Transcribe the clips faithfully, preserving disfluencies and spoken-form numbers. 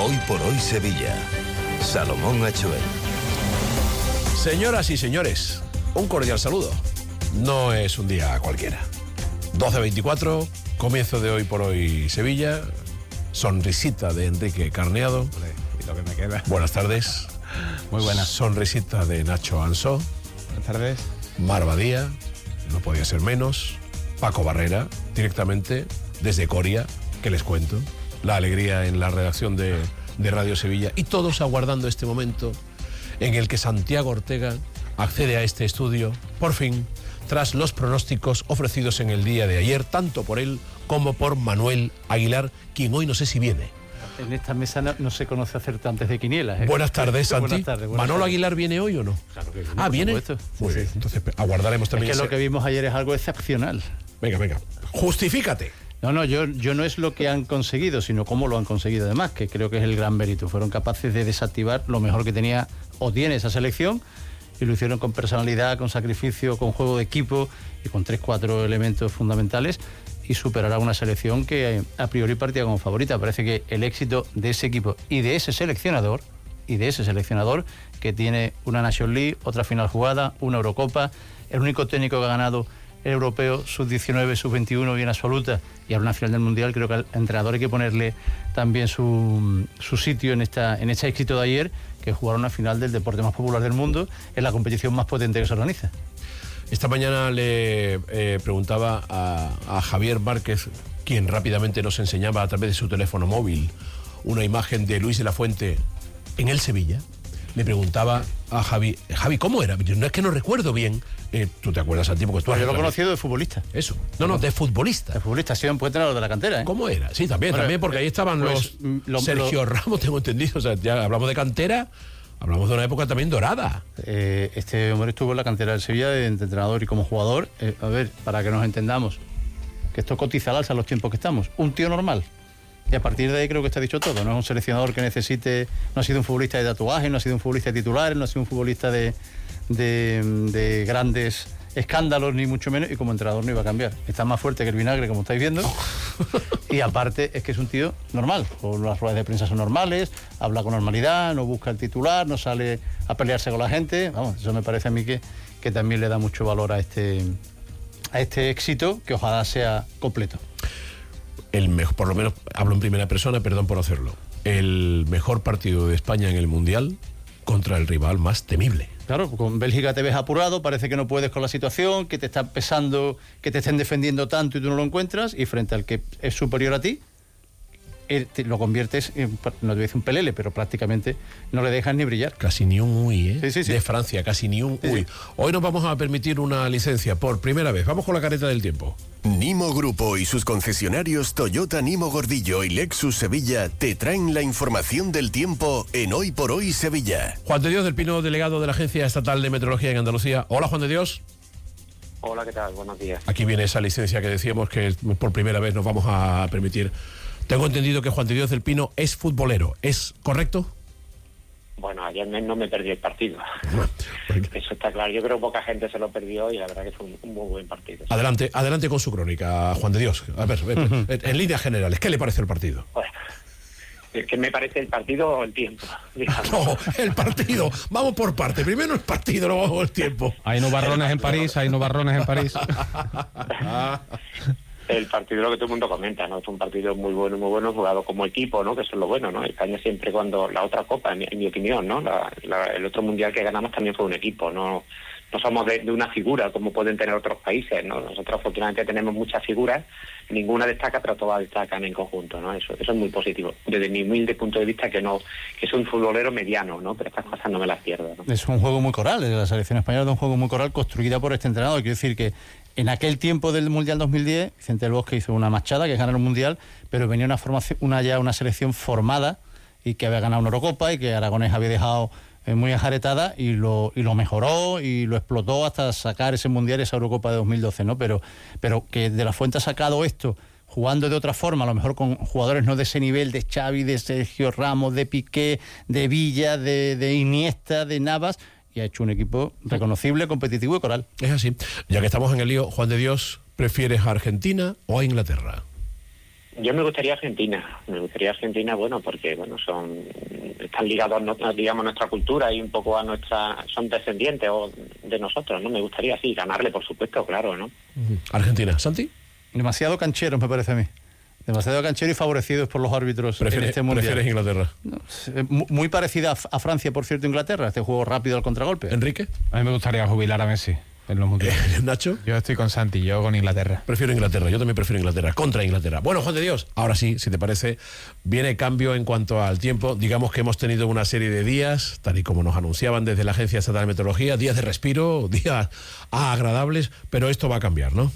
Hoy por hoy Sevilla. Salomón Achuel. Señoras y señores, un cordial saludo. No es un día cualquiera. doce veinticuatro, comienzo de Hoy por hoy Sevilla. Sonrisita de Enrique Carneado. Y lo que me queda. Buenas tardes. Muy buenas. Sonrisita de Nacho Ansó. Buenas tardes. Mar Badía, no podía ser menos. Paco Barrera, directamente desde Coria, que les cuento. La alegría en la redacción de, de Radio Sevilla. Y todos aguardando este momento en el que Santiago Ortega accede a este estudio, por fin, tras los pronósticos ofrecidos en el día de ayer, tanto por él como por Manuel Aguilar, quien hoy no sé si viene. En esta mesa no, no se conoce acertar antes de quinielas, ¿eh? Buenas tardes, Santi. Buenas tardes, buenas ¿Manolo tardes. Aguilar viene hoy o no? Claro que viene. Ah, por ¿viene? supuesto. Muy Sí, bien, sí. entonces aguardaremos también. Es que ese- lo que vimos ayer es algo excepcional. Venga, venga, justifícate. No, no, yo, yo no es lo que han conseguido, sino cómo lo han conseguido además, que creo que es el gran mérito. Fueron capaces de desactivar lo mejor que tenía o tiene esa selección y lo hicieron con personalidad, con sacrificio, con juego de equipo y con tres, cuatro elementos fundamentales y superar a una selección que a priori partía como favorita. Parece que el éxito de ese equipo y de ese seleccionador, y de ese seleccionador que tiene una Nations League, otra final jugada, una Eurocopa, el único técnico que ha ganado el europeo sub diecinueve, sub veintiuno y en absoluta, y ahora una final del Mundial. Creo que al entrenador hay que ponerle también su, su sitio en esta en este éxito de ayer, que es jugar una final del deporte más popular del mundo, en la competición más potente que se organiza. Esta mañana le eh, preguntaba a, a Javier Márquez, quien rápidamente nos enseñaba a través de su teléfono móvil una imagen de Luis de la Fuente en el Sevilla. Le preguntaba a Javi, Javi, ¿cómo era? Yo, no es que no recuerdo bien. Eh, ¿Tú te acuerdas, Santi? Porque tú Pues has yo lo he también- conocido de futbolista. Eso. No, no, de futbolista. El futbolista ha sido un entrenador de la cantera, ¿eh? ¿Cómo era? Sí, también, Bueno, también, porque ahí estaban pues, los lo- Sergio Ramos, tengo entendido. O sea, ya hablamos de cantera, hablamos de una época también dorada. Eh, este hombre estuvo en la cantera del Sevilla de entrenador y como jugador. Eh, a ver, para que nos entendamos, que esto cotiza al alza en los tiempos que estamos. Un tío normal. Y a partir de ahí creo que está dicho todo. No es un seleccionador que necesite, no ha sido un futbolista de tatuajes, no ha sido un futbolista de titulares, no ha sido un futbolista de, de, de grandes escándalos, ni mucho menos, y como entrenador no iba a cambiar. Está más fuerte que el vinagre, como estáis viendo. Y aparte es que es un tío normal, con las ruedas de prensa son normales, habla con normalidad, no busca el titular, no sale a pelearse con la gente. Vamos, eso me parece a mí que, que también le da mucho valor a este, a este éxito, que ojalá sea completo. El mejor, por lo menos hablo en primera persona, perdón por hacerlo. El mejor partido de España en el Mundial contra el rival más temible. Claro, con Bélgica te ves apurado, parece que no puedes con la situación, que te está pesando, que te estén defendiendo tanto y tú no lo encuentras, y frente al que es superior a ti, él te lo conviertes en, no te voy a decir un pelele, pero prácticamente no le dejas ni brillar. Casi ni un uy, ¿eh? Sí, sí, sí. De Francia, casi ni un Sí, uy. sí. Hoy nos vamos a permitir una licencia por primera vez. Vamos con la careta del tiempo. Nimo Grupo y sus concesionarios Toyota Nimo Gordillo y Lexus Sevilla te traen la información del tiempo en Hoy por hoy Sevilla. Juan de Dios del Pino, delegado de la Agencia Estatal de Meteorología en Andalucía. Hola, Juan de Dios. Hola, ¿qué tal? Buenos días. Aquí viene esa licencia que decíamos que por primera vez nos vamos a permitir. Tengo entendido que Juan de Dios del Pino es futbolero. ¿Es correcto? Bueno, ayer me- no me perdí el partido. Porque- Eso está claro. Yo creo que poca gente se lo perdió y la verdad que fue un, un muy buen partido. Adelante, adelante con su crónica, Juan de Dios. A ver, ver, en, en líneas generales, ¿qué le parece el partido? Bueno, ¿qué me parece el partido o el tiempo? Digamos. No, el partido. Vamos por parte. Primero el partido, luego el tiempo. Hay nubarrones en París, hay nubarrones en París. El partido, lo que todo el mundo comenta, ¿no? Es un partido muy bueno, muy bueno, jugado como equipo, ¿no? Que eso es lo bueno, ¿no? España siempre cuando... La otra Copa, en mi, en mi opinión, ¿no? La, la- el otro Mundial que ganamos también fue un equipo, ¿no? No somos de, de una figura como pueden tener otros países, ¿no? Nosotros afortunadamente tenemos muchas figuras, ninguna destaca, pero todas destacan en conjunto, ¿no? Eso, eso es muy positivo. Desde mi humilde punto de vista, que no que soy un futbolero mediano, ¿no? Pero estas cosas no me las pierdo, ¿no? Es un juego muy coral, la selección española es un juego muy coral construida por este entrenador. Quiero decir que en aquel tiempo del Mundial dos mil diez, Vicente del Bosque hizo una machada que ganaron el Mundial, pero venía una formación, una ya una selección formada y que había ganado una Eurocopa y que Aragonés había dejado eh, muy enjaretada y lo, y lo mejoró y lo explotó hasta sacar ese Mundial, esa Eurocopa de dos mil doce, ¿no? Pero, pero que de la Fuente ha sacado esto jugando de otra forma, a lo mejor con jugadores no de ese nivel, de Xavi, de Sergio Ramos, de Piqué, de Villa, de, de Iniesta, de Navas, y ha hecho un equipo reconocible, competitivo y coral. Es así. Ya que estamos en el lío, Juan de Dios, ¿prefieres a Argentina o a Inglaterra? Yo me gustaría Argentina, me gustaría Argentina, bueno, porque bueno son están ligados, a, digamos, a nuestra cultura y un poco a nuestra, son descendientes o de nosotros, ¿no? Me gustaría, sí, ganarle, por supuesto, claro, ¿no? Argentina, ¿Santi? Demasiado cancheros, me parece a mí. Demasiado cancheros y favorecidos por los árbitros en este mundial. ¿Prefieres Inglaterra? No, muy parecida a Francia, por cierto, Inglaterra, este juego rápido al contragolpe. ¿Enrique? A mí me gustaría jubilar a Messi en los mundiales. Eh, ¿Nacho? Yo estoy con Santi, yo con Inglaterra. Prefiero Inglaterra, yo también prefiero Inglaterra, contra Inglaterra. Bueno, Juan de Dios, ahora sí, si te parece, viene cambio en cuanto al tiempo. Digamos que hemos tenido una serie de días, tal y como nos anunciaban desde la Agencia Estatal de Meteorología, días de respiro, días agradables, pero esto va a cambiar, ¿no?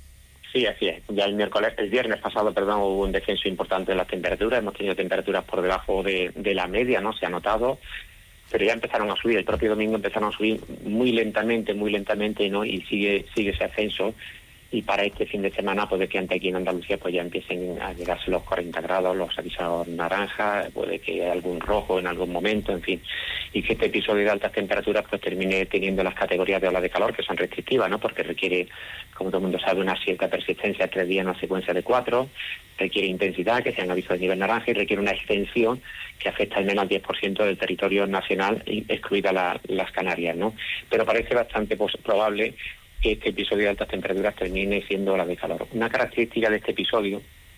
Sí, así es. Ya el miércoles, el viernes pasado, perdón, hubo un descenso importante en las temperaturas. Hemos tenido temperaturas por debajo de, de la media, ¿no? Se ha notado, pero ya empezaron a subir. El propio domingo empezaron a subir muy lentamente, muy lentamente, ¿no? Y sigue sigue ese ascenso. Y para este fin de semana puede que ante aquí en Andalucía pues ya empiecen a llegarse los cuarenta grados, los avisados naranjas, puede que haya algún rojo en algún momento, en fin. Y que este episodio de altas temperaturas pues termine teniendo las categorías de ola de calor, que son restrictivas, ¿no? Porque requiere, como todo el mundo sabe, una cierta persistencia, tres días, una secuencia de cuatro, requiere intensidad, que sean avisos de nivel naranja, y requiere una extensión que afecta al menos al diez por ciento del territorio nacional, excluida la, las Canarias, ¿no? Pero parece bastante pues, probable que este episodio de altas temperaturas termine siendo ola de calor. Una característica de este episodio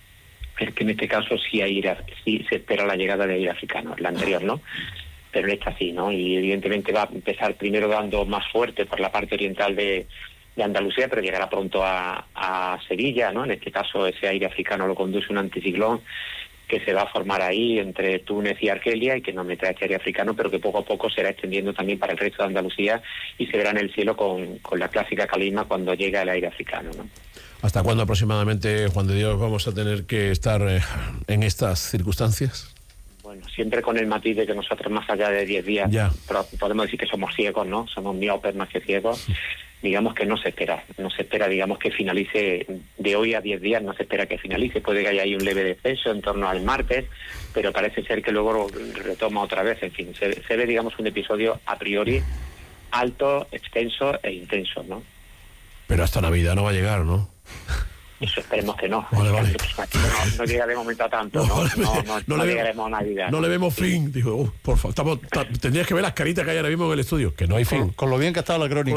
es que en este caso sí, hay, sí se espera la llegada de aire africano, la anterior no, pero en esta sí, ¿no? Y evidentemente va a empezar primero dando más fuerte por la parte oriental de, de Andalucía, pero llegará pronto a, a Sevilla, ¿no? En este caso ese aire africano lo conduce un anticiclón que se va a formar ahí entre Túnez y Argelia y que nos meterá este aire africano, pero que poco a poco será extendiendo también para el resto de Andalucía y se verá en el cielo con, con la clásica calima cuando llega el aire africano, ¿no? ¿Hasta cuándo aproximadamente, Juan de Dios, vamos a tener que estar eh, en estas circunstancias? Bueno, siempre con el matiz de que nosotros más allá de diez días ya. podemos decir que somos ciegos, ¿no? Somos miopes más que ciegos. Sí. Digamos que no se espera, no se espera, digamos, que finalice de hoy a diez días, no se espera que finalice, puede que haya ahí un leve descenso en torno al martes, pero parece ser que luego retoma otra vez, en fin, se, se ve, digamos, un episodio a priori alto, extenso e intenso, ¿no? Pero hasta Navidad no va a llegar, ¿no? Eso esperemos que no. Vale, vale. No, no llega de momento a tanto, no, no, no, no, no, no llegaremos a Navidad. No, no le vemos fin. Digo, uh, por favor, estamos, ta, tendrías que ver las caritas que hay ahora mismo en el estudio, que no hay fin. Con, con lo bien que ha estado la crónica.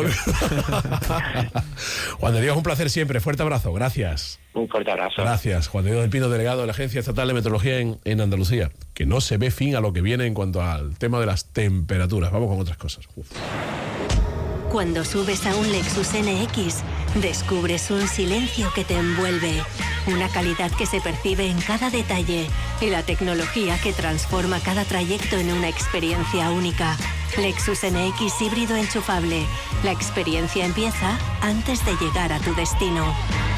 Juan de Dios, un placer siempre. Fuerte abrazo. Gracias. Un fuerte abrazo. Gracias. Juan de Dios del Pino, delegado de la Agencia Estatal de Meteorología en, en Andalucía. Que no se ve fin a lo que viene en cuanto al tema de las temperaturas. Vamos con otras cosas. Uf. Cuando subes a un Lexus N X, descubres un silencio que te envuelve, una calidad que se percibe en cada detalle y la tecnología que transforma cada trayecto en una experiencia única. Lexus N X híbrido enchufable. La experiencia empieza antes de llegar a tu destino.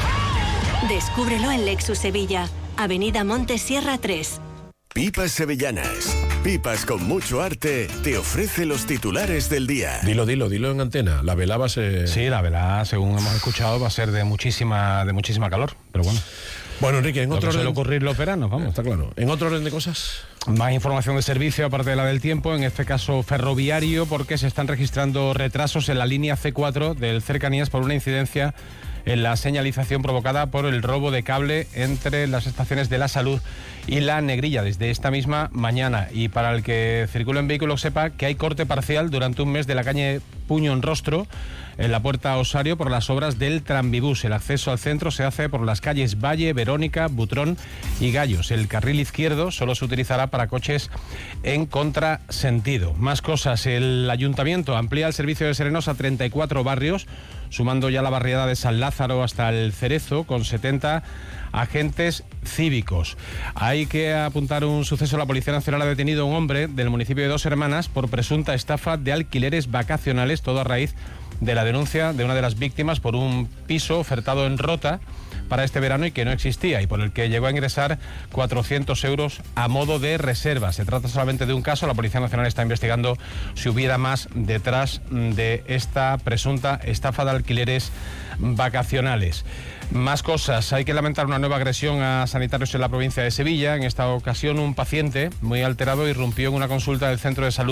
Descúbrelo en Lexus Sevilla, Avenida Montes Sierra tres. Pipas Sevillanas. Pipas con mucho arte te ofrece los titulares del día. Dilo, dilo, dilo en antena. La vela va a ser... Sí, la vela, según hemos escuchado, va a ser de muchísima, de muchísima calor, pero bueno. Bueno, Enrique, en Lo otro que suele orden... ocurrir los veranos, vamos. Está claro. En otro orden de cosas... Más información de servicio, aparte de la del tiempo, en este caso ferroviario, porque se están registrando retrasos en la línea C cuatro del Cercanías por una incidencia en la señalización provocada por el robo de cable entre las estaciones de La Salud y La Negrilla desde esta misma mañana. Y para el que circula en vehículos sepa que hay corte parcial durante un mes de la calle Puño en Rostro en la Puerta Osario por las obras del Tranvibús. El acceso al centro se hace por las calles Valle, Verónica, Butrón y Gallos. El carril izquierdo solo se utilizará para coches en contrasentido. Más cosas. El Ayuntamiento amplía el servicio de serenos a treinta y cuatro barrios, sumando ya la barriada de San Lázaro hasta el Cerezo, con setenta agentes cívicos. Hay que apuntar un suceso. La Policía Nacional ha detenido a un hombre del municipio de Dos Hermanas por presunta estafa de alquileres vacacionales, todo a raíz de la denuncia de una de las víctimas por un piso ofertado en Rota para este verano y que no existía, y por el que llegó a ingresar cuatrocientos euros a modo de reserva. Se trata solamente de un caso. La Policía Nacional está investigando si hubiera más detrás de esta presunta estafa de alquileres vacacionales. Más cosas. Hay que lamentar una nueva agresión a sanitarios en la provincia de Sevilla. En esta ocasión, un paciente muy alterado irrumpió en una consulta del centro de salud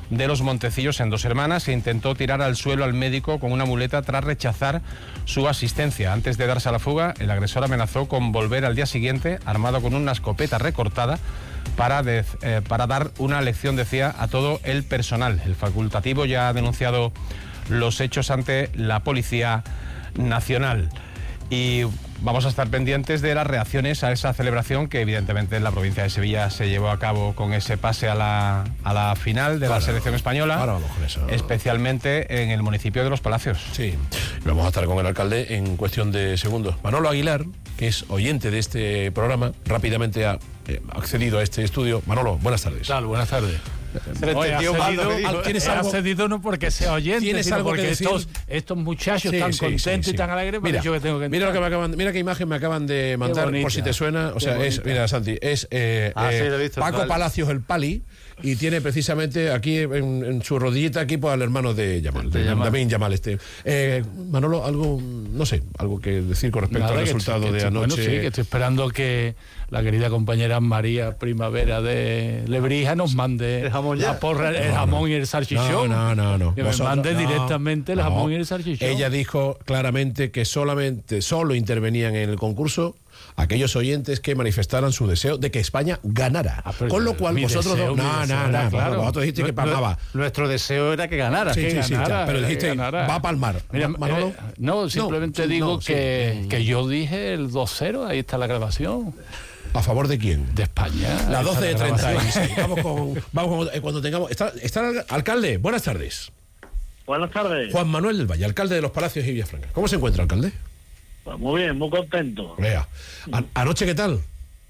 de Los Montecillos en Dos Hermanas e intentó tirar al suelo al médico con una muleta tras rechazar su asistencia. Antes de darse a la fuga, el agresor amenazó con volver al día siguiente armado con una escopeta recortada para, de, eh, para dar una lección, decía, a todo el personal. El facultativo ya ha denunciado los hechos ante la Policía Nacional. Y vamos a estar pendientes de las reacciones a esa celebración que evidentemente en la provincia de Sevilla se llevó a cabo con ese pase a la, a la final de claro, la selección española, ahora vamos con eso. Especialmente en el municipio de Los Palacios. Sí, vamos a estar con el alcalde en cuestión de segundos. Manolo Aguilar, que es oyente de este programa, rápidamente ha eh, accedido a este estudio. Manolo, buenas tardes. Tal, buenas tardes. Oye, ha cedido, ¿tienes algo? Ha cedido no porque sea oyente, ¿tienes sino algo porque que decir? Estos, estos muchachos sí, tan sí, contentos sí, sí. y tan alegres, mira, yo que tengo que mira, lo que me acaban, mira qué imagen me acaban de mandar, por si te suena. O sea, es, mira, Santi, es eh, ah, eh, sí, lo he visto, Paco vale. Palacios, el Pali, y tiene precisamente aquí en, en su rodillita aquí pues, al hermano de Yamal, de, de Yamal. También Yamal este. Eh, Manolo, algo, no sé, algo que decir con respecto Nada, al resultado estoy, de estoy, anoche. Bueno, sí, que estoy esperando que la querida compañera María Primavera de Lebrija nos mande ¿El jamón ya? la porra, el No, jamón no. y el salchichón. No, no, no, no. Que Vosotros, me mande no, directamente el no. jamón y el salchichón. Ella dijo claramente que solamente, solo intervenían en el concurso aquellos oyentes que manifestaran su deseo de que España ganara. Ah, pero con lo cual mi vosotros deseo, dos, mi no, deseo no, era no, claro. vosotros dijisteis que Nu- palmaba. Nuestro deseo era que ganara. Sí, que sí, sí, ganara, ya, pero que dijiste, ganara. va a palmar. Mira, Manolo. eh, no, simplemente No, digo no, sí. que, que yo dije el dos cero, ahí está la grabación, ¿A favor de quién? de España. Las Ahí doce de está la treinta y grabación. seis. Vamos con, vamos con, eh, cuando tengamos. Está, está el alcalde, buenas tardes. Buenas tardes. Juan Manuel del Valle, alcalde de Los Palacios y Villafranca. ¿Cómo se encuentra, alcalde? Pues muy bien, muy contento. Vea. An- ¿Anoche qué tal?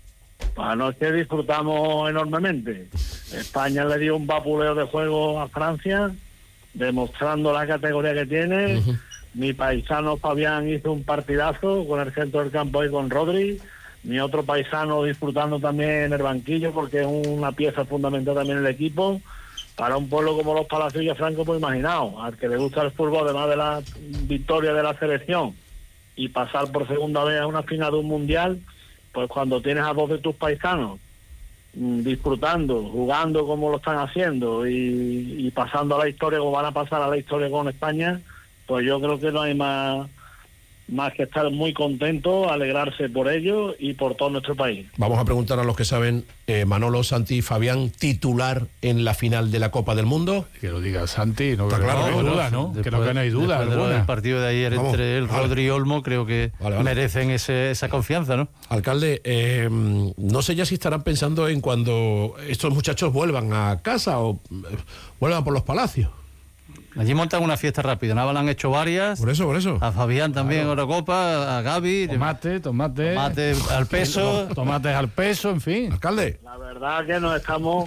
Anoche disfrutamos enormemente. España le dio un vapuleo de juego a Francia, demostrando la categoría que tiene. Uh-huh. Mi paisano Fabián hizo un partidazo con el centro del campo y con Rodri. Mi otro paisano disfrutando también en el banquillo porque es una pieza fundamental también en el equipo. Para un pueblo como Los Palacios y Villafranca, pues imaginaos, al que le gusta el fútbol, además de la victoria de la selección y pasar por segunda vez a una final de un mundial, pues cuando tienes a dos de tus paisanos mmm, disfrutando, jugando como lo están haciendo y, y pasando a la historia como van a pasar a la historia con España, pues yo creo que no hay más más que estar muy contento, alegrarse por ello y por todo nuestro país. Vamos a preguntar a los que saben, eh, Manolo, Santi, Fabián, titular en la final de la Copa del Mundo. Que lo diga Santi, no, Está creo claro, que no hay ¿no? duda, ¿no? Después, Creo que no hay duda después de lo alguna. del partido de ayer Vamos, entre el vale. Rodri y Olmo, creo que Vale, vale. merecen ese, esa confianza, ¿no? Alcalde, eh, no sé ya si estarán pensando en cuando estos muchachos vuelvan a casa o eh, vuelvan por los palacios. Allí montan una fiesta rápida, Nava la han hecho varias. Por eso, por eso. A Fabián también, claro. Eurocopa, a Gaby. Tomate, tomate. Tomate al peso. Tomates al peso, en fin. Alcalde. La verdad que nos estamos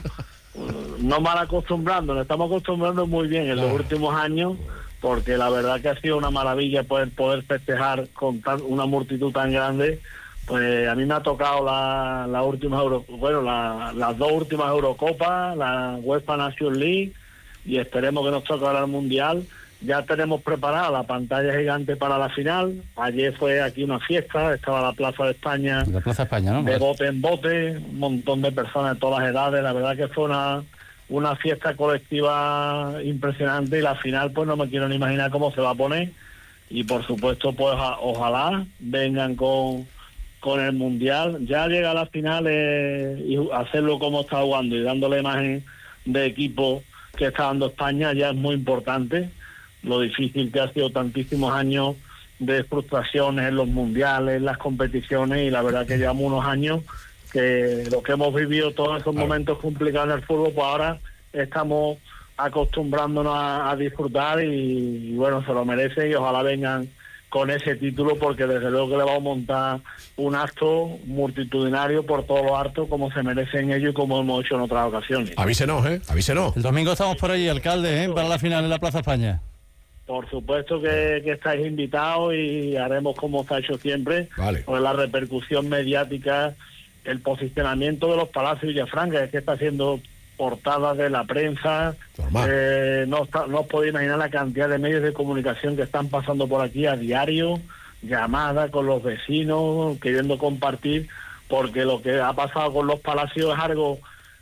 no mal acostumbrando, nos estamos acostumbrando muy bien en los últimos años, porque la verdad que ha sido una maravilla poder poder festejar con tan, una multitud tan grande. Pues a mí me ha tocado la, la última Euro, bueno, la, las dos últimas Eurocopas, la UEFA Nations League, y esperemos que nos toque ahora el Mundial. Ya tenemos preparada la pantalla gigante para la final. Ayer fue aquí una fiesta, estaba la Plaza de España, La Plaza España, ¿no? de bote en bote, un montón de personas de todas las edades. La verdad que fue una, una fiesta colectiva impresionante, y la final pues no me quiero ni imaginar cómo se va a poner. Y por supuesto pues a, ojalá vengan con, con el Mundial. Ya llega a la final eh, y hacerlo como está jugando y dándole imagen de equipo que está dando España ya es muy importante. Lo difícil que ha sido tantísimos años de frustraciones en los mundiales, en las competiciones, y la verdad que llevamos unos años que lo que hemos vivido todos esos momentos complicados en el fútbol, pues ahora estamos acostumbrándonos a, a disfrutar y, y bueno, se lo merece, y ojalá vengan con ese título, porque desde luego que le vamos a montar un acto multitudinario por todos los actos como se merecen ellos y como hemos hecho en otras ocasiones. Avísenos, ¿eh? Avísenos. El domingo estamos por allí, alcalde, ¿eh? Para la final en la Plaza España. Por supuesto que, que estáis invitados y haremos como se ha hecho siempre. Vale. Pues la repercusión mediática, el posicionamiento de los Palacios Villafranca, es que está haciendo portadas de la prensa. Eh, no, está, no os podéis imaginar la cantidad de medios de comunicación que están pasando por aquí a diario, llamadas con los vecinos, queriendo compartir, porque lo que ha pasado con los Palacios es algo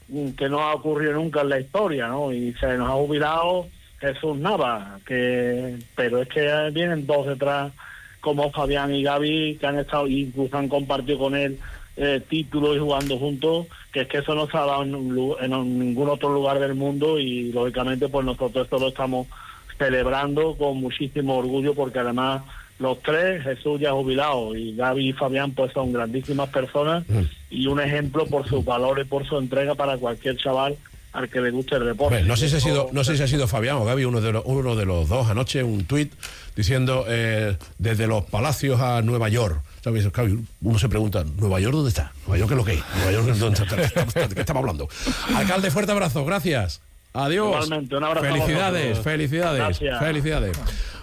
que no ha ocurrido nunca en la historia, ¿no? Y se nos ha jubilado Jesús Navas, que pero es que vienen dos detrás, como Fabián y Gaby, que han estado, incluso han compartido con él eh, títulos y jugando juntos, que es que eso no se ha dado en, un, en ningún otro lugar del mundo, y lógicamente pues nosotros esto lo estamos celebrando con muchísimo orgullo, porque además los tres, Jesús ya jubilado y Gaby y Fabián, pues son grandísimas personas mm. y un ejemplo por sus valores, por su entrega para cualquier chaval al que le guste el deporte. Bueno, no sé si ha sido, no sé si ha sido Fabián o Gaby, uno de los, uno de los dos anoche, un tuit diciendo eh, desde los palacios a Nueva York. ¿Sabes? Uno se pregunta, ¿Nueva York dónde está? ¿Nueva York qué es lo que hay? ¿Nueva York dónde está? ¿Qué estamos hablando? Alcalde, fuerte abrazo, gracias. Adiós. Igualmente, un abrazo. Felicidades, felicidades, Gracias. felicidades.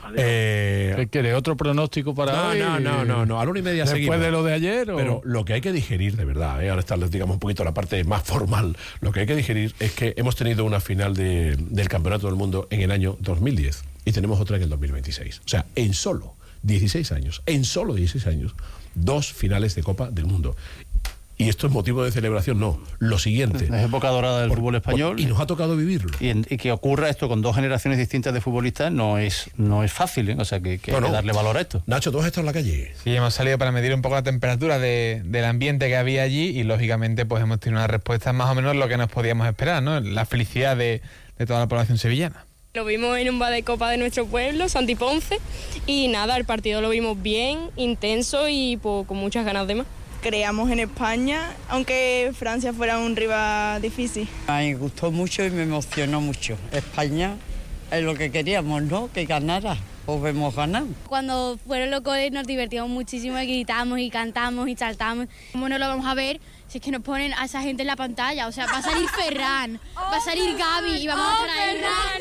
Eh, ¿Qué quiere? ¿Otro pronóstico para no, hoy? No, no, no, no. A la una y media ¿Después seguimos. de lo de ayer? ¿O? Pero lo que hay que digerir, de verdad, ¿eh? Ahora está, digamos, un poquito la parte más formal. Lo que hay que digerir es que hemos tenido una final de, del Campeonato del Mundo en el año dos mil diez y tenemos otra en el dos mil veintiséis. O sea, en solo dieciséis años, en solo dieciséis años, dos finales de Copa del Mundo. Y esto es motivo de celebración, no. Lo siguiente. Es época dorada del por, fútbol español. Por, y nos ha tocado vivirlo. Y, en, y que ocurra esto con dos generaciones distintas de futbolistas no es no es fácil, ¿eh? O sea, que, que no, hay que no. darle valor a esto. Nacho, ¿tú has estado en la calle? Sí, hemos salido para medir un poco la temperatura de, del ambiente que había allí y, lógicamente, pues hemos tenido una respuesta más o menos lo que nos podíamos esperar, ¿no? La felicidad de, de toda la población sevillana. Lo vimos en un bar de copa de nuestro pueblo, Santi Ponce, y nada, el partido lo vimos bien, intenso y pues, con muchas ganas de más. Creamos en España, aunque Francia fuera un rival difícil. Me gustó mucho y me emocionó mucho. España es lo que queríamos, ¿no? Que ganara. Pues vemos ganar. Cuando fueron los goles nos divertimos muchísimo, y gritamos y cantamos y saltamos. ¿Cómo no lo vamos a ver si es que nos ponen a esa gente en la pantalla? O sea, va a salir Ferran, va a salir Gaby y vamos a traer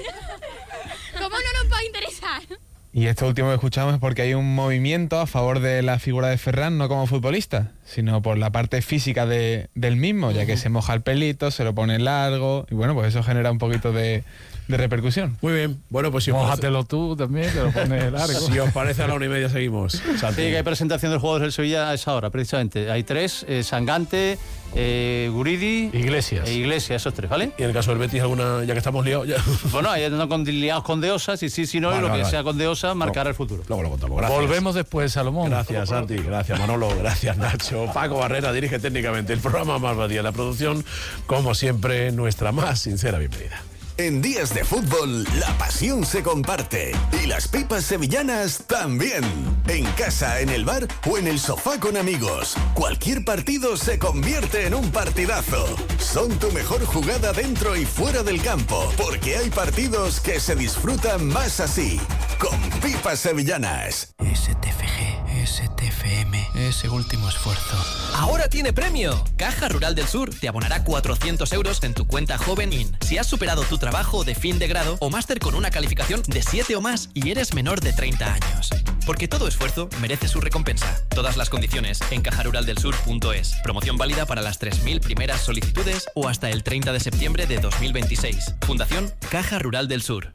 Ferran. ¿Cómo no nos va a interesar? Y esto último que escuchamos es porque hay un movimiento a favor de la figura de Ferran, no como futbolista, sino por la parte física de, del mismo, ya que se moja el pelito, se lo pone largo, y bueno, pues eso genera un poquito de, de repercusión. Muy bien, bueno, pues si mójatelo tú también, te lo pones largo. Si os parece, a la una y media seguimos. Santi. Sí, que hay presentación de los jugadores del Sevilla a esa hora, precisamente. Hay tres, eh, Sangante, eh, Guridi... Iglesias. E Iglesias, esos tres, ¿vale? Y en el caso del Betis, alguna, ya que estamos liados... Ya. Bueno, ahí no con, liados con Deosa, si sí, si no, vale, y lo vale, que vale. sea con Deosa, marcar no, el futuro. Luego lo contamos, gracias. Volvemos después, Salomón. Gracias, Santi, gracias, Manolo, gracias, Nacho. Paco Barrera dirige técnicamente el programa Más Badía, la producción, como siempre, nuestra más sincera bienvenida. En días de fútbol, la pasión se comparte y las pipas sevillanas también. En casa, en el bar o en el sofá con amigos, cualquier partido se convierte en un partidazo. Son tu mejor jugada dentro y fuera del campo, porque hay partidos que se disfrutan más así, con pipas sevillanas. S T F G, S T F M, ese último esfuerzo. ¡Ahora tiene premio! Caja Rural del Sur te abonará cuatrocientos euros en tu cuenta Joven In si has superado tu trabajo de fin de grado o máster con una calificación de siete o más y eres menor de treinta años. Porque todo esfuerzo merece su recompensa. Todas las condiciones en caja rural del sur punto es. Promoción válida para las tres mil primeras solicitudes o hasta el treinta de septiembre de dos mil veintiséis. Fundación Caja Rural del Sur.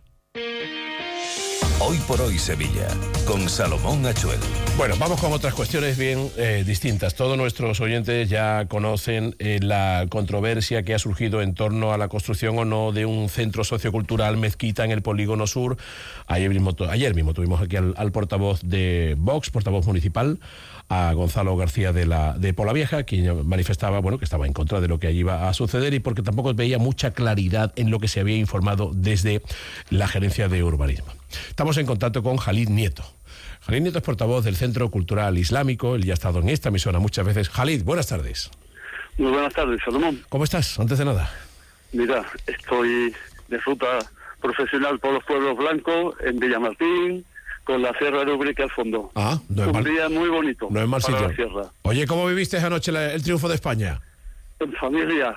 Hoy por hoy Sevilla, con Salomón Achuel. Bueno, vamos con otras cuestiones bien eh, distintas. Todos nuestros oyentes ya conocen eh, la controversia que ha surgido en torno a la construcción o no de un centro sociocultural mezquita en el Polígono Sur. Ayer mismo, ayer mismo tuvimos aquí al, al portavoz de Vox, portavoz municipal, a Gonzalo García de la de Polavieja, quien manifestaba, bueno, que estaba en contra de lo que allí iba a suceder y porque tampoco veía mucha claridad en lo que se había informado desde la Gerencia de Urbanismo. Estamos en contacto con Jalid Nieto. Jalid Nieto es portavoz del Centro Cultural Islámico, él ya ha estado en esta emisora muchas veces. Jalid, buenas tardes. Muy buenas tardes, Salomón. ¿Cómo estás? Antes de nada. Mira, estoy de ruta profesional por los pueblos blancos en Villamartín, con la Sierra de Ubrique al fondo. Ah, no es un mal, día muy bonito. No es mal para sitio. La sierra. Oye, ¿cómo viviste anoche la, el triunfo de España? En familia.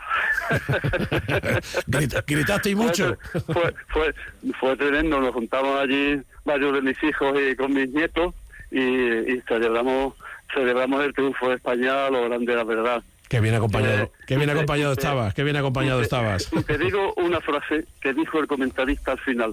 Grita, ¿Gritaste y mucho? Fue, fue, fue tremendo. Nos juntamos allí varios de mis hijos y con mis nietos y, y celebramos celebramos el triunfo de España a lo grande, la verdad. Qué bien acompañado, eh, qué bien acompañado te, estabas, qué bien acompañado te, estabas. Y te digo una frase que dijo el comentarista al final.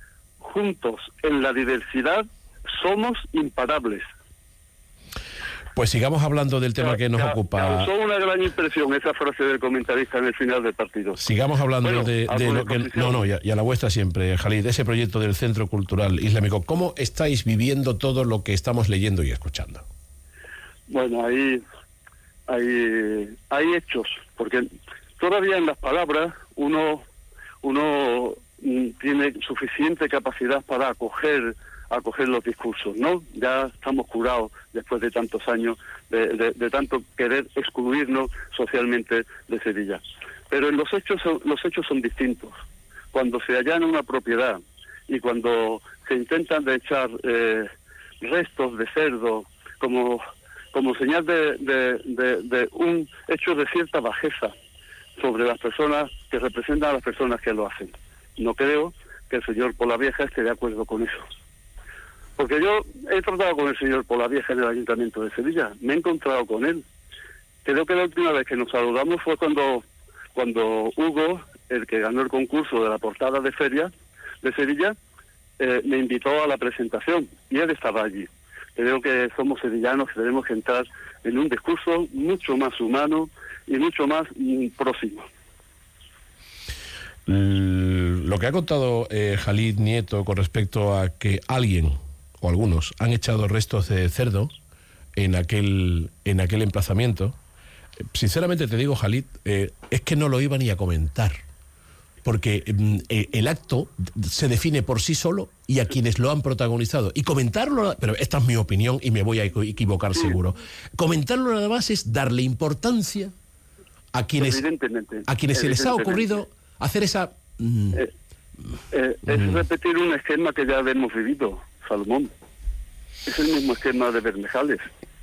Juntos en la diversidad somos imparables. Pues sigamos hablando del tema que nos Ca- ocupa. Causó una gran impresión esa frase del comentarista en el final del partido. Sigamos hablando Bueno, de, a de tu lo que... disposición. No, no, y a, y a la vuestra siempre, Jalid, ese proyecto del Centro Cultural Islámico. ¿Cómo estáis viviendo todo lo que estamos leyendo y escuchando? Bueno, ahí hay, hay hechos, porque todavía en las palabras uno, uno mm, tiene suficiente capacidad para acoger acoger los discursos, ¿no? Ya estamos curados después de tantos años, de, de, de tanto querer excluirnos socialmente de Sevilla. Pero en los hechos son, los hechos son distintos. Cuando se allana una propiedad y cuando se intentan de echar eh, restos de cerdo como, como señal de, de, de, de un hecho de cierta bajeza sobre las personas que representan a las personas que lo hacen. No creo que el señor Polavieja esté de acuerdo con eso. Porque yo he tratado con el señor Polavieja en el Ayuntamiento de Sevilla, me he encontrado con él. Creo que la última vez que nos saludamos fue cuando, cuando Hugo, el que ganó el concurso de la portada de feria de Sevilla, eh, me invitó a la presentación y él estaba allí. Creo que somos sevillanos que tenemos que entrar en un discurso mucho más humano y mucho más mm, próximo. Lo que ha contado eh, Jalid Nieto con respecto a que alguien o algunos han echado restos de cerdo en aquel en aquel emplazamiento, sinceramente te digo, Jalid, eh, es que no lo iba ni a comentar, porque eh, el acto se define por sí solo y a quienes lo han protagonizado. Y comentarlo, pero esta es mi opinión y me voy a equivocar seguro, comentarlo nada más es darle importancia a quienes, a quienes se les ha ocurrido hacer esa... Mm, eh, eh, es mm. repetir un esquema que ya hemos vivido, Salomón. Es el mismo esquema de Bermejales.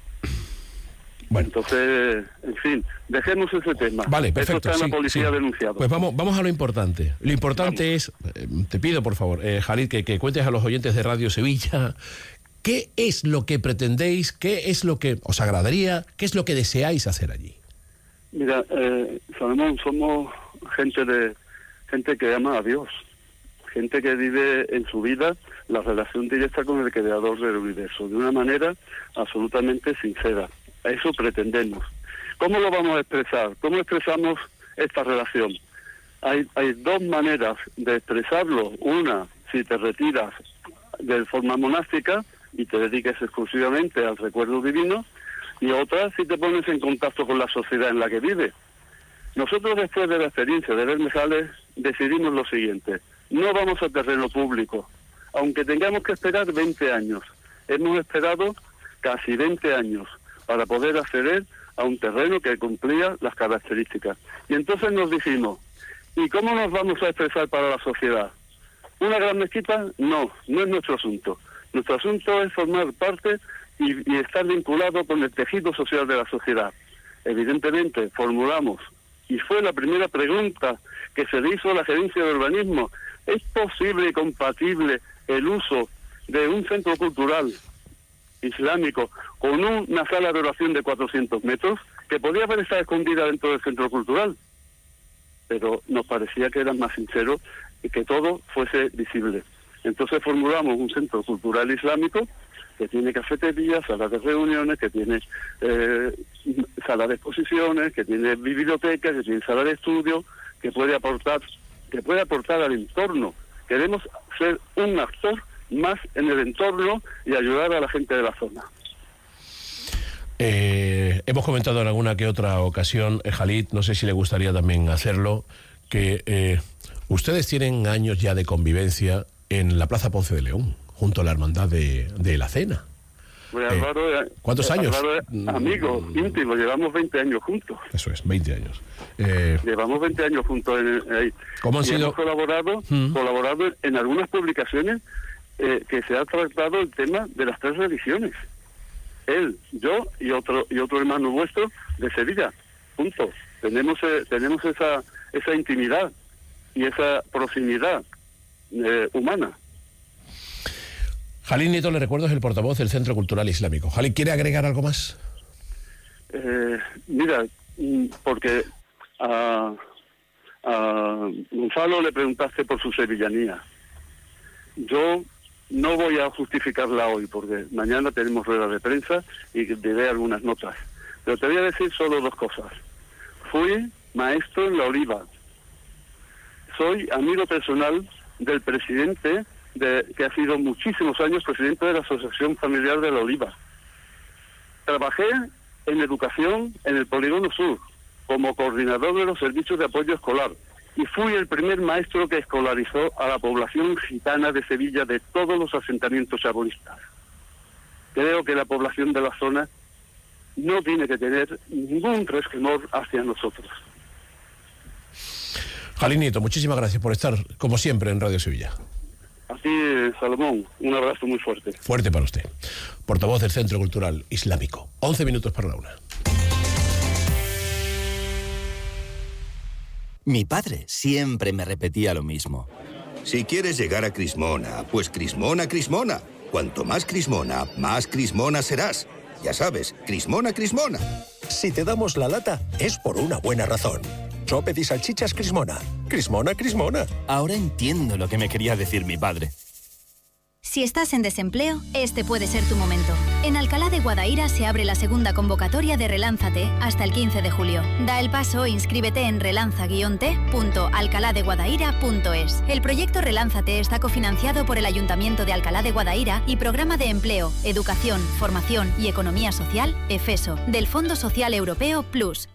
Bueno. Entonces, en fin, dejemos ese tema. Vale, perfecto. Eso está en sí, la policía sí. denunciado. Pues vamos, vamos a lo importante. Lo importante vamos. es, eh, te pido por favor, eh, Jalid, que, que cuentes a los oyentes de Radio Sevilla qué es lo que pretendéis, qué es lo que os agradaría, qué es lo que deseáis hacer allí. Mira, eh, Salomón, somos gente de gente que ama a Dios, gente que vive en su vida la relación directa con el creador del universo, de una manera absolutamente sincera. A eso pretendemos. ¿Cómo lo vamos a expresar? ¿Cómo expresamos esta relación? Hay, hay dos maneras de expresarlo. Una, si te retiras de forma monástica y te dediques exclusivamente al recuerdo divino, y otra, si te pones en contacto con la sociedad en la que vives. Nosotros, después de la experiencia de Bermejales, decidimos lo siguiente: no vamos a terreno público, aunque tengamos que esperar veinte años. Hemos esperado casi veinte años para poder acceder a un terreno que cumplía las características. Y entonces nos dijimos, ¿y cómo nos vamos a expresar para la sociedad? ¿Una gran mezquita? No, no es nuestro asunto. Nuestro asunto es formar parte y, y estar vinculado con el tejido social de la sociedad. Evidentemente, formulamos, y fue la primera pregunta que se le hizo a la gerencia de urbanismo: ¿es posible y compatible el uso de un centro cultural islámico con una sala de oración de cuatrocientos metros, que podía haber estado escondida dentro del centro cultural? Pero nos parecía que era más sincero y que todo fuese visible. Entonces formulamos un centro cultural islámico que tiene cafeterías, salas de reuniones, que tiene eh, sala de exposiciones, que tiene biblioteca, que tiene sala de estudio, que puede aportar, que puede aportar al entorno. Queremos ser un actor más en el entorno y ayudar a la gente de la zona. Eh, hemos comentado en alguna que otra ocasión, eh, Jalid, no sé si le gustaría también hacerlo, que eh, ustedes tienen años ya de convivencia en la Plaza Ponce de León, junto a la Hermandad de, de la Cena. Pues Álvaro, eh, ¿Cuántos años? Álvaro, amigo, íntimo, llevamos veinte años juntos. Eso es, veinte años. Eh, llevamos veinte años juntos en, ahí. ¿Cómo han y sido? Hemos colaborado, ¿Mm? colaborado en algunas publicaciones eh, que se ha tratado el tema de las tres religiones. Él, yo y otro y otro hermano vuestro de Sevilla, juntos. Tenemos eh, tenemos esa esa intimidad y esa proximidad eh, humana. Jalid Nieto, le recuerdo, es el portavoz del Centro Cultural Islámico. Jalid, ¿quiere agregar algo más? Eh, mira, porque a, a Gonzalo le preguntaste por su sevillanía. Yo no voy a justificarla hoy, porque mañana tenemos rueda de prensa y diré algunas notas. Pero te voy a decir solo dos cosas. Fui maestro en La Oliva. Soy amigo personal del presidente, de, que ha sido muchísimos años presidente de la Asociación Familiar de La Oliva. Trabajé en educación en el Polígono Sur, como coordinador de los servicios de apoyo escolar. Y fui el primer maestro que escolarizó a la población gitana de Sevilla de todos los asentamientos chabolistas. Creo que la población de la zona no tiene que tener ningún resquemor hacia nosotros. Jalín Nieto, muchísimas gracias por estar, como siempre, en Radio Sevilla. A ti, Salomón, un abrazo muy fuerte. Fuerte para usted. Portavoz del Centro Cultural Islámico. once minutos para la una. Mi padre siempre me repetía lo mismo. Si quieres llegar a Crismona, pues Crismona, Crismona. Cuanto más Crismona, más Crismona serás. Ya sabes, Crismona, Crismona. Si te damos la lata, es por una buena razón. Sopes y salchichas Crismona. Crismona, Crismona. Ahora entiendo lo que me quería decir mi padre. Si estás en desempleo, este puede ser tu momento. En Alcalá de Guadaira se abre la segunda convocatoria de Relánzate hasta el quince de julio. Da el paso e inscríbete en relanza guion te punto alcalá de guadaira punto es. El proyecto Relánzate está cofinanciado por el Ayuntamiento de Alcalá de Guadaira y Programa de Empleo, Educación, Formación y Economía Social, EFESO, del Fondo Social Europeo Plus.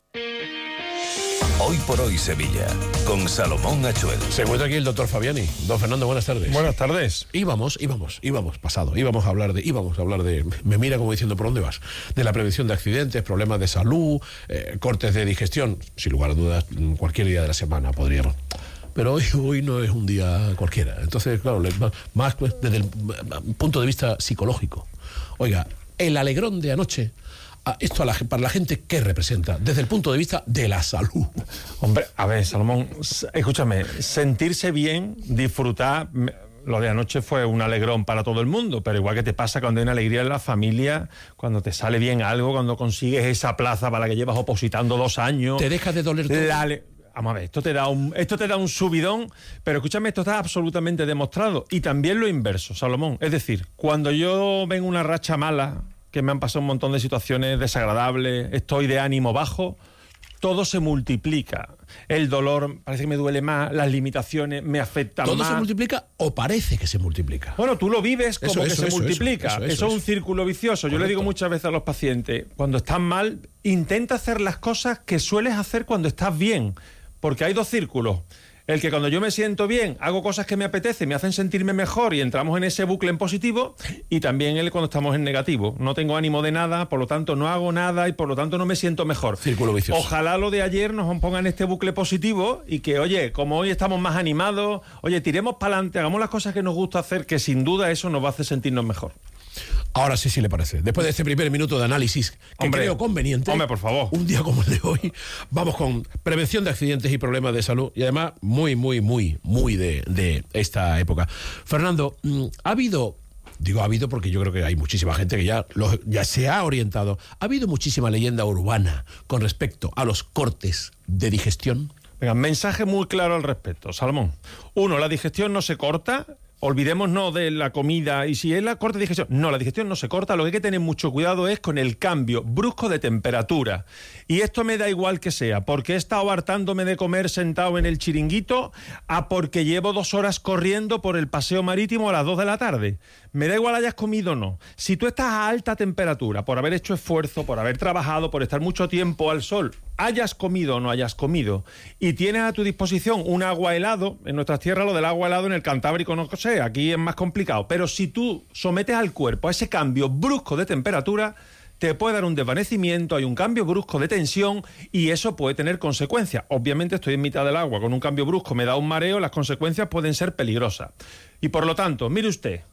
Hoy por hoy Sevilla, con Salomón Achuel. Se encuentra aquí el doctor Fabiani. Don Fernando, buenas tardes. Buenas tardes. Íbamos, íbamos, íbamos, pasado. Íbamos a hablar de, íbamos a hablar de, me mira como diciendo, ¿por dónde vas? De la prevención de accidentes, problemas de salud, eh, cortes de digestión. Sin lugar a dudas, cualquier día de la semana podríamos. Pero hoy, hoy no es un día cualquiera. Entonces, claro, más desde el punto de vista psicológico. Oiga, el alegrón de anoche... Esto a la, para la gente, ¿qué representa? Desde el punto de vista de la salud. Hombre, a ver, Salomón, escúchame, sentirse bien, disfrutar... Lo de anoche fue un alegrón para todo el mundo, pero igual que te pasa cuando hay una alegría en la familia, cuando te sale bien algo, cuando consigues esa plaza para la que llevas opositando dos años... ¿Te dejas de doler todo? La ale... Vamos a ver, esto te da un, esto te da un subidón, pero escúchame, esto está absolutamente demostrado. Y también lo inverso, Salomón. Es decir, cuando yo vengo una racha mala... que me han pasado un montón de situaciones desagradables, estoy de ánimo bajo, todo se multiplica. El dolor parece que me duele más, las limitaciones me afectan ¿Todo más. ¿Todo se multiplica o parece que se multiplica? Bueno, tú lo vives como eso, que eso, se eso, multiplica. Eso, eso, eso, eso es un eso. círculo vicioso. Correcto. Yo le digo muchas veces a los pacientes, cuando estás mal, intenta hacer las cosas que sueles hacer cuando estás bien, porque hay dos círculos. El que cuando yo me siento bien, hago cosas que me apetecen, me hacen sentirme mejor y entramos en ese bucle en positivo, y también el cuando estamos en negativo. No tengo ánimo de nada, por lo tanto no hago nada y por lo tanto no me siento mejor. Círculo vicioso. Ojalá lo de ayer nos ponga en este bucle positivo y que, oye, como hoy estamos más animados, oye, tiremos para adelante, hagamos las cosas que nos gusta hacer, que sin duda eso nos va a hacer sentirnos mejor. Ahora sí, sí le parece. Después de este primer minuto de análisis, que hombre, creo conveniente. Hombre, por favor. Un día como el de hoy, vamos con prevención de accidentes y problemas de salud. Y además, muy, muy, muy, muy de, de esta época. Fernando, ha habido... Digo ha habido porque yo creo que hay muchísima gente que ya, lo, ya se ha orientado. ¿Ha habido muchísima leyenda urbana con respecto a los cortes de digestión? Venga, mensaje muy claro al respecto, Salomón. Uno, la digestión no se corta. Olvidémonos de la comida y si es la corta digestión. No, la digestión no se corta. Lo que hay que tener mucho cuidado es con el cambio brusco de temperatura. Y esto me da igual que sea porque he estado hartándome de comer sentado en el chiringuito a porque llevo dos horas corriendo por el paseo marítimo a las dos de la tarde. Me da igual hayas comido o no. Si tú estás a alta temperatura por haber hecho esfuerzo, por haber trabajado, por estar mucho tiempo al sol, hayas comido o no hayas comido, y tienes a tu disposición un agua helado, en nuestras tierras lo del agua helado en el Cantábrico no sé, aquí es más complicado, pero si tú sometes al cuerpo a ese cambio brusco de temperatura, te puede dar un desvanecimiento, hay un cambio brusco de tensión y eso puede tener consecuencias. Obviamente estoy en mitad del agua, con un cambio brusco me da un mareo, las consecuencias pueden ser peligrosas. Y por lo tanto, mire usted,